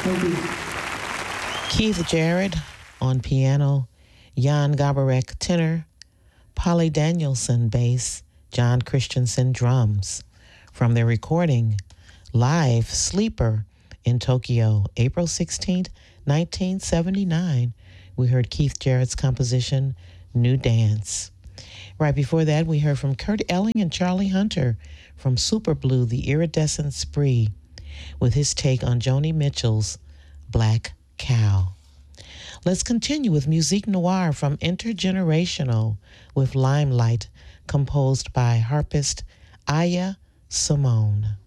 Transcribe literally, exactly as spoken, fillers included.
Keith Jarrett on piano, Jan Gabarek tenor, Polly Danielson bass, John Christensen drums. From their recording, Live Sleeper in Tokyo, April sixteenth, nineteen seventy-nine, we heard Keith Jarrett's composition, New Dance. Right before that, we heard from Kurt Elling and Charlie Hunter from Super Blue, The Iridescent Spree, with his take on Joni Mitchell's Black Cow. Let's continue with Musique Noire from Intergenerational with Limelight, composed by harpist Aya Simone.